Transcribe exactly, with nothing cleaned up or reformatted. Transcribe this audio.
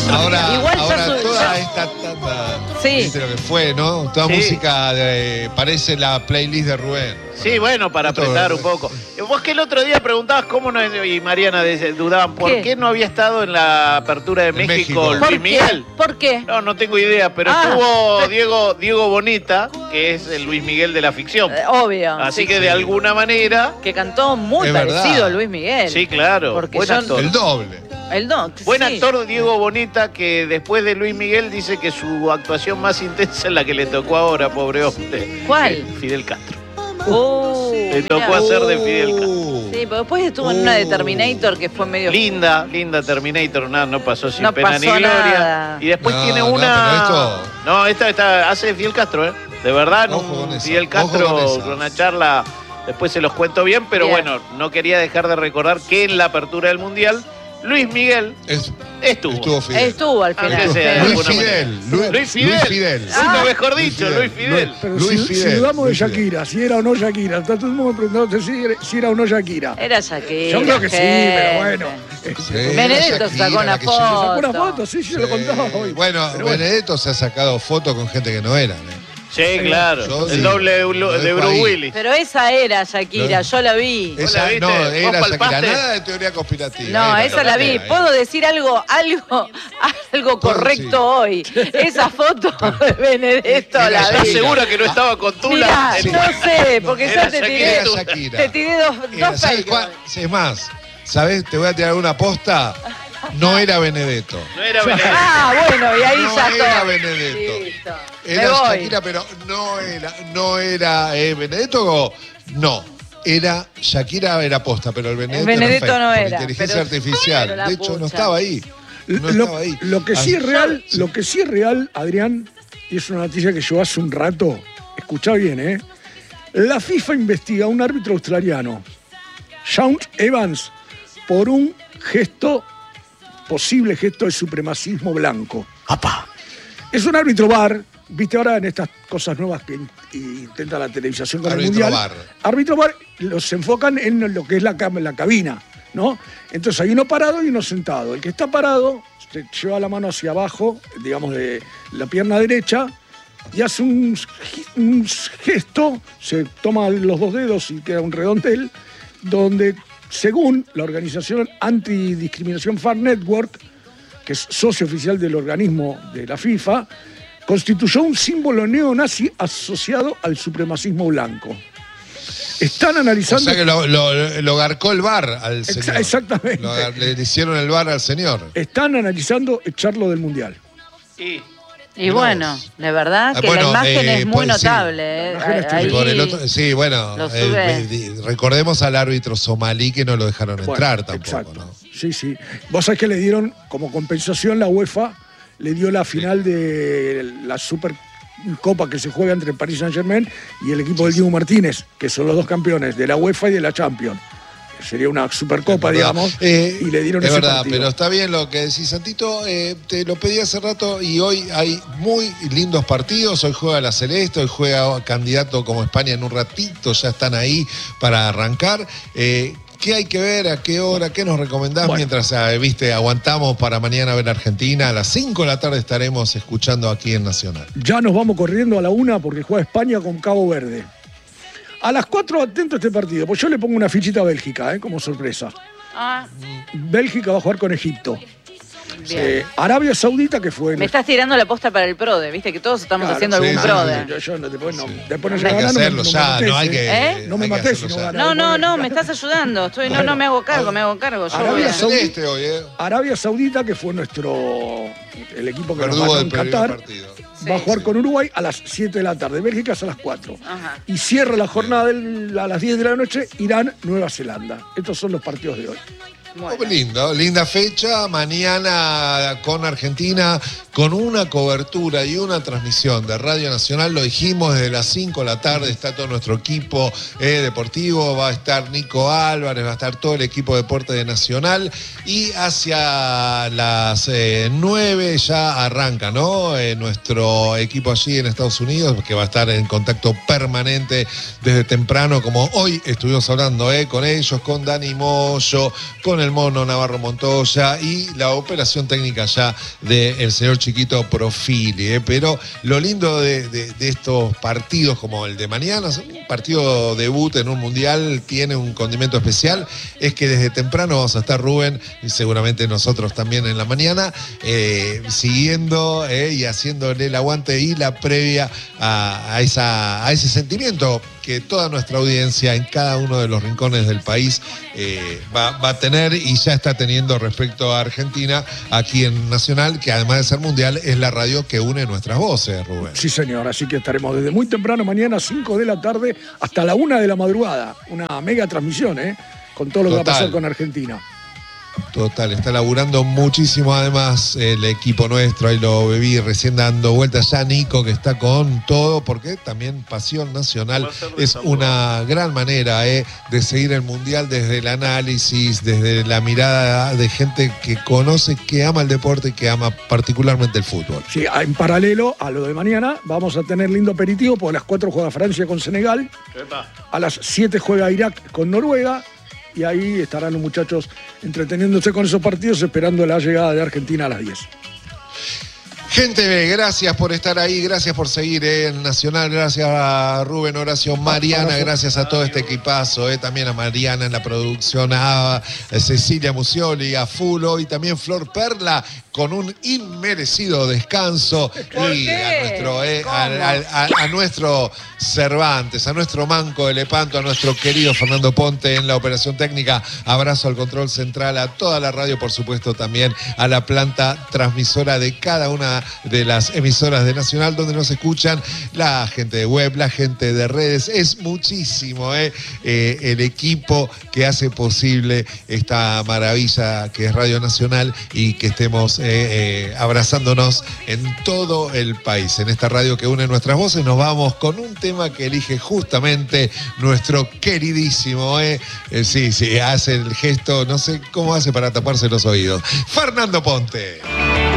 Ahora, Igual ahora yo, toda yo, esta tanda, sí. viste lo que fue, ¿no? Toda Sí. música de, parece la playlist de Rubén. Sí, bueno, para Todo, apretar un ¿no? poco. Vos que el otro día preguntabas cómo no, y Mariana dudaban, ¿por ¿Qué? qué no había estado en la apertura de En México, México. Luis ¿Por qué? Miguel? ¿Por qué? No, no tengo idea, pero Ah. estuvo Diego, Diego Boneta, que es el Luis Miguel de la ficción. Eh, Obvio. Así sí, que sí. de alguna manera... Que cantó muy Es parecido verdad. a Luis Miguel. Sí, claro. Porque Buen yo- actor. El doble. El don. Buen sí. actor Diego Boneta, que después de Luis Miguel dice que su actuación más intensa es la que le tocó ahora, pobre hombre. ¿Cuál? Eh, Fidel Castro. Uh, Le mirá. tocó hacer de Fidel Castro. Sí, pero después estuvo en una de Uh. Terminator que fue medio... Linda, linda Terminator, nada, no pasó sin No pena pasó ni gloria. nada. Y después No, tiene no, una. pero esto- No, esta, esta hace de Fidel Castro, ¿eh? De verdad, Ojo un con esa, Fidel ojo Castro con esa. con una charla. Después se los cuento bien, pero Bien. bueno, no quería dejar de recordar que en la apertura del Mundial, Luis Miguel Es- estuvo. estuvo Fidel. Estuvo al final. Aunque sea, de Luis alguna Fidel. manera. Luis, Luis Fidel. Luis Fidel. Nunca mejor Luis dicho, Fidel. Luis Fidel. Pero Luis si, Fidel, si dudamos de Luis Fidel. Shakira, si era o no Shakira, está todo el mundo preguntando si era, si era o no Shakira. Era Shakira. Yo creo que sí, gente. pero bueno. Sí, Benedetto era Shakira, sacó una la que foto. llegó. Sacó una foto, sí, sí, Sí. lo contaba hoy. Bueno, Pero bueno. Benedetto se ha sacado fotos con gente que no era. ¿eh? Sí, claro. Yo el sí, doble de, lo de dejo Bruce ahí. Willis. Pero esa era Shakira, Lo- yo la vi. Esa, viste? no, ¿Vos era Shakira. palpaste? Nada de teoría conspirativa. No, era esa la vi. Shakira, Puedo era. decir algo, algo, algo Puedo correcto hoy. Esa foto de Benedetto Era la ¿Estás vi. Shakira. segura que no estaba con Tula? Mirá, En- no sé, porque Era ya te Shakira, tiré, Era Shakira. te tiré dos, Era, dos ¿sabes fakes. cuál? Es más, ¿sabes? Te voy a tirar una posta. No era Benedetto. No era Benedetto. Ah, bueno, y ahí No ya era está. Benedetto. Listo. Era Me voy. Shakira, pero no era, no era eh, Benedetto, no. Era Shakira era posta, pero el Benedetto, Benedetto era fake, no por era, inteligencia pero- artificial. pero la De hecho, no pucha. estaba ahí. No lo, estaba ahí. lo que sí Así- es real, Sí. lo que sí es real, Adrián, y es una noticia que yo hace un rato, escuchá bien, ¿eh? La FIFA investiga a un árbitro australiano, Sean Evans, por un gesto, posible gesto de supremacismo blanco. ¡Apa! Es un árbitro bar, viste ahora en estas cosas nuevas que in- intenta la televisación con el Árbitro mundial. bar. Árbitro bar, los enfocan en lo que es la, cam- la cabina, ¿no? Entonces hay uno parado y uno sentado. El que está parado se lleva la mano hacia abajo, digamos de la pierna derecha, y hace un, gi- un gesto, se toma los dos dedos y queda un redondel, donde según la organización Antidiscriminación Fair Network, que es socio oficial del organismo de la FIFA, constituyó un símbolo neonazi asociado al supremacismo blanco. Están O analizando... sea que lo, lo, lo garcó el bar al Exa- señor. exactamente. Lo gar- le hicieron el bar al señor. Están analizando echarlo del Mundial. Y Y bueno, de verdad Ah, que bueno, la imagen eh, es muy pues sí. notable. eh. La imagen es Ahí- Y por el otro- sí, bueno, lo eh, sube. eh, di- recordemos al árbitro somalí que no lo dejaron Bueno, entrar tampoco, exacto. ¿no? Sí, sí. Vos sabés que le dieron, como compensación, la UEFA le dio la final de la Supercopa que se juega entre el Paris Saint-Germain y el equipo del Diego Martínez, que son los dos campeones de la UEFA y de la Champions. Sería una Supercopa, Es verdad. digamos, Eh, y le dieron es ese verdad, partido. pero está bien lo que decís, Santito. Eh, te lo pedí hace rato y hoy hay muy lindos partidos. Hoy juega la Celeste, hoy juega candidato como España en un ratito, ya están ahí para arrancar. Eh, ¿Qué hay que ver? ¿A qué hora? ¿Qué nos recomendás? Bueno. Mientras, eh, viste, aguantamos para mañana ver Argentina. A las cinco de la tarde estaremos escuchando aquí en Nacional. Ya nos vamos corriendo a la una porque juega España con Cabo Verde. A las cuatro atento a este partido, pues yo le pongo una fichita a Bélgica, ¿eh? Como sorpresa. Ah, Bélgica va a jugar con Egipto. bien. Eh, Arabia Saudita, que fue... Me estás tirando la posta para el PRODE, viste que todos estamos Claro, haciendo sí, algún sí, PRODE. Yo, yo no, después no, Sí. después no Hay llega que a ganar, no me- hacerlo no me ya, matés, no hay ¿eh? que. ¿Eh? No me hay que matés hacerlo si no ya. gana. No, no, no, me estás ayudando. Estoy, no, no, me hago cargo, me hago cargo. Yo Arabia voy a- La Celeste hoy, ¿eh? Arabia Saudita, que fue nuestro... El equipo que nos Verdugo ganó del en primer Qatar, partido. va a Sí, jugar sí. con Uruguay a las siete de la tarde. Bélgica es a las cuatro. Ajá. Y cierra la jornada del- a las diez de la noche Irán, Nueva Zelanda. Estos son los partidos de hoy. Bueno. Oh, lindo, linda fecha, mañana con Argentina, con una cobertura y una transmisión de Radio Nacional, lo dijimos desde las cinco de la tarde, está todo nuestro equipo eh, deportivo, va a estar Nico Álvarez, va a estar todo el equipo de deporte de Nacional y hacia las eh, nueve ya arranca, ¿no? Eh, nuestro equipo allí en Estados Unidos, que va a estar en contacto permanente desde temprano, como hoy estuvimos hablando eh, con ellos, con Dani Moyo, con con el Mono Navarro Montoya y la operación técnica ya del señor Chiquito Profili. ¿eh? Pero lo lindo de, de, de estos partidos como el de mañana, un partido debut en un mundial tiene un condimento especial, es que desde temprano vamos a estar Rubén y seguramente nosotros también en la mañana, eh, siguiendo eh, y haciéndole el aguante y la previa a, a, esa, a ese sentimiento que toda nuestra audiencia en cada uno de los rincones del país eh, va, va a tener y ya está teniendo respecto a Argentina aquí en Nacional, que además de ser mundial es la radio que une nuestras voces, Rubén. Sí, señor, así que estaremos desde muy temprano mañana, cinco de la tarde, hasta la una de la madrugada. Una mega transmisión, ¿eh? Con todo lo Total. que va a pasar con Argentina. Total, está laburando muchísimo además el equipo nuestro, ahí lo bebí recién dando vueltas ya Nico, que está con todo, porque también Pasión Nacional es una gran manera eh, de seguir el Mundial desde el análisis, desde la mirada de gente que conoce, que ama el deporte y que ama particularmente el fútbol. Sí, en paralelo a lo de mañana vamos a tener lindo aperitivo, porque a las cuatro juega Francia con Senegal, a las siete juega Irak con Noruega, y ahí estarán los muchachos entreteniéndose con esos partidos, esperando la llegada de Argentina a las diez. Gente, gracias por estar ahí, gracias por seguir eh, en Nacional, gracias a Rubén, Horacio, Mariana, gracias a todo este equipazo, eh, también a Mariana en la producción, a, a Cecilia Musioli, a Fulo y también Flor Perla con un inmerecido descanso y a nuestro, eh, a, a, a, a nuestro Cervantes, a nuestro Manco de Lepanto, a nuestro querido Fernando Ponte en la operación técnica, abrazo al control central, a toda la radio, por supuesto también a la planta transmisora de cada una de las emisoras de Nacional donde nos escuchan, la gente de web, la gente de redes, es muchísimo eh, eh, el equipo que hace posible esta maravilla que es Radio Nacional y que estemos eh, eh, abrazándonos en todo el país, en esta radio que une nuestras voces. Nos vamos con un tema que elige justamente nuestro queridísimo, eh, eh, sí, sí, hace el gesto, no sé cómo hace para taparse los oídos, Fernando Ponte.